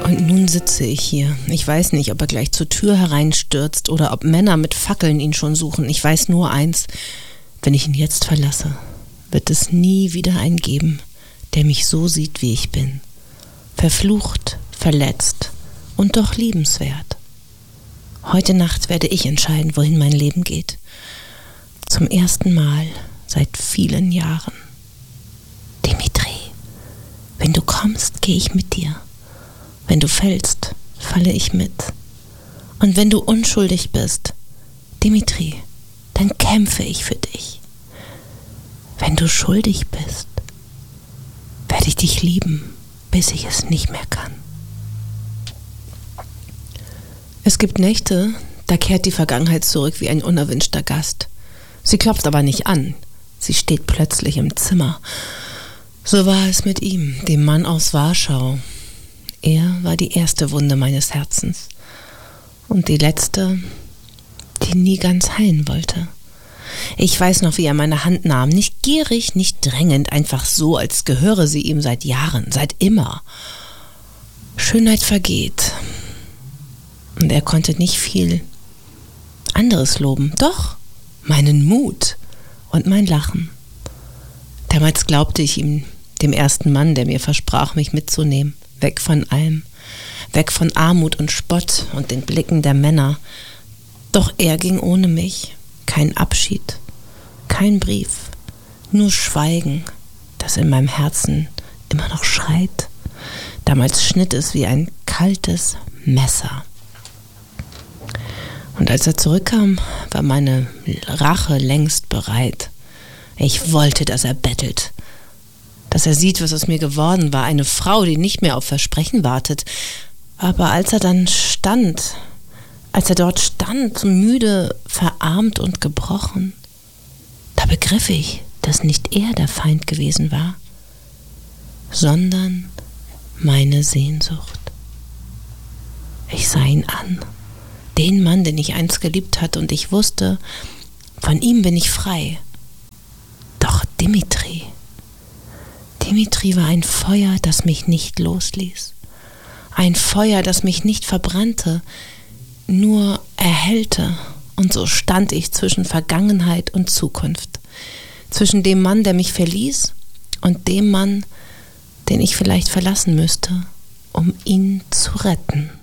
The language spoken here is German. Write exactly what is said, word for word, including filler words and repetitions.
Und nun sitze ich hier. Ich weiß nicht, ob er gleich zur Tür hereinstürzt oder ob Männer mit Fackeln ihn schon suchen. Ich weiß nur eins: Wenn ich ihn jetzt verlasse, wird es nie wieder einen geben, der mich so sieht, wie ich bin. Verflucht, verletzt und doch liebenswert. Heute Nacht werde ich entscheiden, wohin mein Leben geht. Zum ersten Mal seit vielen Jahren. Dimitri, wenn du kommst, gehe ich mit dir. Wenn du fällst, falle ich mit. Und wenn du unschuldig bist, Dimitri, dann kämpfe ich für dich. Wenn du schuldig bist, werde ich dich lieben, bis ich es nicht mehr kann. Es gibt Nächte, da kehrt die Vergangenheit zurück wie ein unerwünschter Gast. Sie klopft aber nicht an. Sie steht plötzlich im Zimmer. So war es mit ihm, dem Mann aus Warschau. Er war die erste Wunde meines Herzens und die letzte, die nie ganz heilen wollte. Ich weiß noch, wie er meine Hand nahm, nicht gierig, nicht drängend, einfach so, als gehöre sie ihm seit Jahren, seit immer. Schönheit vergeht und er konnte nicht viel anderes loben, doch meinen Mut und mein Lachen. Damals glaubte ich ihm, dem ersten Mann, der mir versprach, mich mitzunehmen. Weg von allem, weg von Armut und Spott und den Blicken der Männer. Doch er ging ohne mich. Kein Abschied, kein Brief, nur Schweigen, das in meinem Herzen immer noch schreit. Damals schnitt es wie ein kaltes Messer. Und als er zurückkam, war meine Rache längst bereit. Ich wollte, dass er bettelt. Dass er sieht, was aus mir geworden war. Eine Frau, die nicht mehr auf Versprechen wartet. Aber als er dann stand, als er dort stand, müde, verarmt und gebrochen, da begriff ich, dass nicht er der Feind gewesen war, sondern meine Sehnsucht. Ich sah ihn an, den Mann, den ich einst geliebt hatte, und ich wusste, von ihm bin ich frei. Doch Dimitri, Dimitri war ein Feuer, das mich nicht losließ. Ein Feuer, das mich nicht verbrannte, nur erhellte. Und so stand ich zwischen Vergangenheit und Zukunft. Zwischen dem Mann, der mich verließ, und dem Mann, den ich vielleicht verlassen müsste, um ihn zu retten.